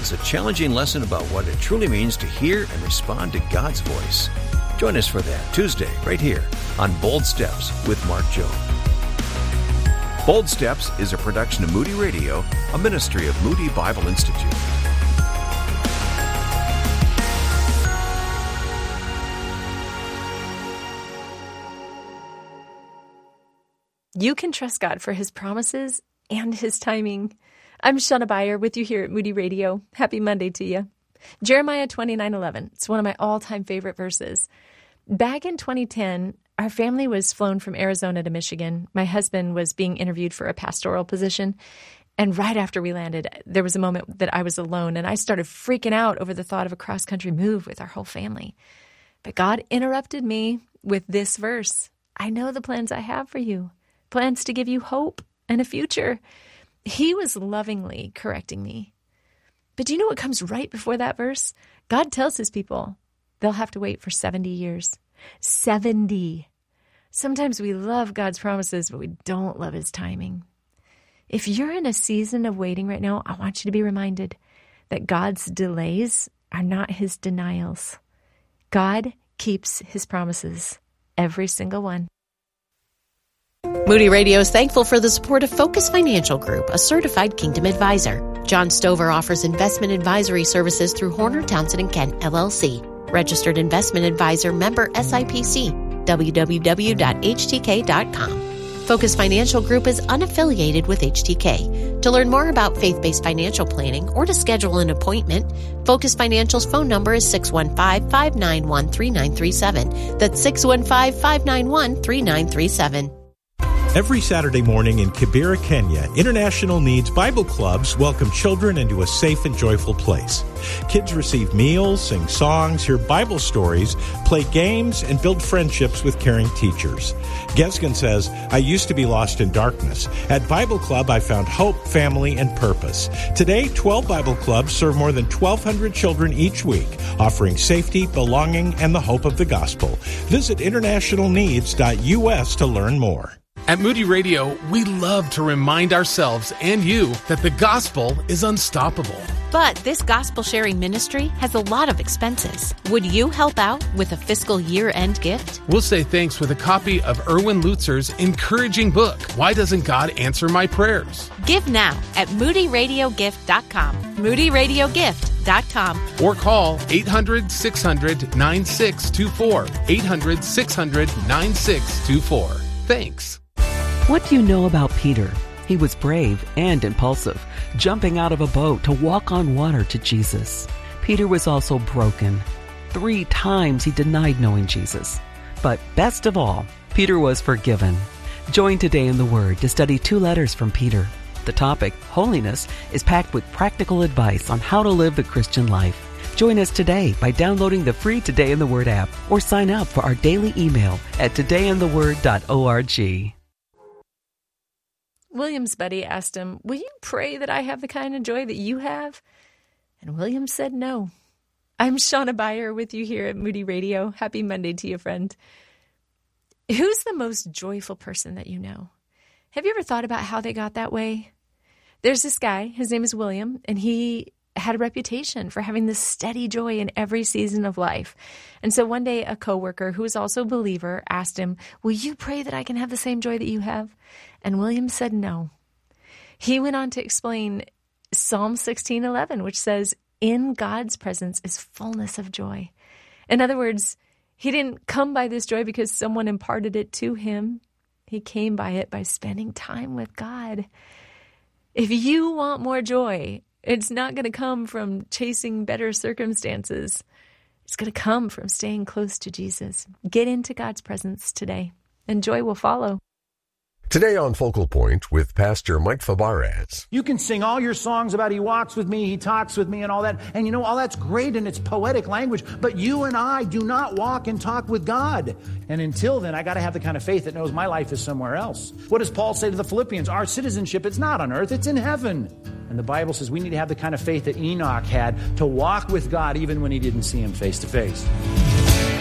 is a challenging lesson about what it truly means to hear and respond to God's voice. Join us for that Tuesday, right here on Bold Steps with Mark Jobe. Bold Steps is a production of Moody Radio, a ministry of Moody Bible Institute. You can trust God for His promises and His timing. I'm Shauna Beyer with you here at Moody Radio. Happy Monday to you. Jeremiah 29:11. It's one of my all-time favorite verses. Back in 2010, our family was flown from Arizona to Michigan. My husband was being interviewed for a pastoral position. And right after we landed, there was a moment that I was alone, and I started freaking out over the thought of a cross-country move with our whole family. But God interrupted me with this verse. I know the plans I have for you, plans to give you hope and a future. He was lovingly correcting me. But do you know what comes right before that verse? God tells His people they'll have to wait for 70 years. 70. Sometimes we love God's promises, but we don't love His timing. If you're in a season of waiting right now, I want you to be reminded that God's delays are not His denials. God keeps His promises, every single one. Moody Radio is thankful for the support of Focus Financial Group, a certified Kingdom advisor. John Stover offers investment advisory services through Horner, Townsend & Kent, LLC. Registered investment advisor, member SIPC, www.htk.com. Focus Financial Group is unaffiliated with HTK. To learn more about faith-based financial planning or to schedule an appointment, Focus Financial's phone number is 615-591-3937. That's 615-591-3937. Every Saturday morning in Kibera, Kenya, International Needs Bible Clubs welcome children into a safe and joyful place. Kids receive meals, sing songs, hear Bible stories, play games, and build friendships with caring teachers. Gesgen says, I used to be lost in darkness. At Bible Club, I found hope, family, and purpose. Today, 12 Bible Clubs serve more than 1,200 children each week, offering safety, belonging, and the hope of the gospel. Visit internationalneeds.us to learn more. At Moody Radio, we love to remind ourselves and you that the gospel is unstoppable. But this gospel-sharing ministry has a lot of expenses. Would you help out with a fiscal year-end gift? We'll say thanks with a copy of Erwin Lutzer's encouraging book, Why Doesn't God Answer My Prayers? Give now at moodyradiogift.com. moodyradiogift.com. Or call 800-600-9624. 800-600-9624. Thanks. What do you know about Peter? He was brave and impulsive, jumping out of a boat to walk on water to Jesus. Peter was also broken. 3 times he denied knowing Jesus. But best of all, Peter was forgiven. Join Today in the Word to study 2 letters from Peter. The topic, holiness, is packed with practical advice on how to live the Christian life. Join us today by downloading the free Today in the Word app or sign up for our daily email at todayintheword.org. William's buddy asked him, will you pray that I have the kind of joy that you have? And William said no. I'm Shauna Beyer with you here at Moody Radio. Happy Monday to you, friend. Who's the most joyful person that you know? Have you ever thought about how they got that way? There's this guy, his name is William, and he had a reputation for having this steady joy in every season of life. And so one day a coworker who was also a believer asked him, will you pray that I can have the same joy that you have? And William said no. He went on to explain Psalm 16:11, which says, in God's presence is fullness of joy. In other words, he didn't come by this joy because someone imparted it to him. He came by it by spending time with God. If you want more joy, it's not going to come from chasing better circumstances. It's going to come from staying close to Jesus. Get into God's presence today, and joy will follow. Today on Focal Point with Pastor Mike Fabarez. You can sing all your songs about He walks with me, He talks with me, and all that. And you know, all that's great in its poetic language, but you and I do not walk and talk with God. And until then, I got to have the kind of faith that knows my life is somewhere else. What does Paul say to the Philippians? Our citizenship, it's not on earth, it's in heaven. And the Bible says we need to have the kind of faith that Enoch had to walk with God even when he didn't see Him face to face.